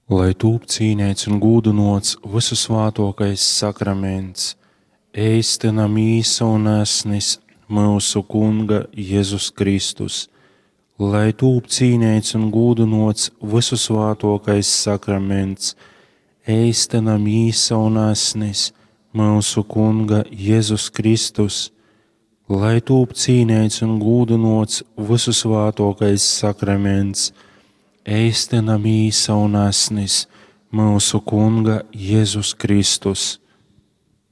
lai tūp cīnēts un gūdunots visu svātokais sakraments, ēstenam īsa un esnis mūsu Kunga Jēzus Kristus, lai tūp cīnēts un gūdunots visu svātokais sakraments, ēstenam īsa un esnis mūsu Kunga Jēzus Kristus, lai tūp cīnēts un gūdunots visu svātokais sakraments, ēstenam īsa un esnis mūsu Kunga Jēzus Kristus,